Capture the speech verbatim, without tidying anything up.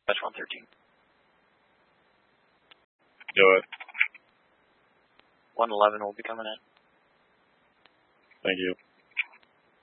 Dispatch one thirteen. Do it. one eleven will be coming in. Thank you.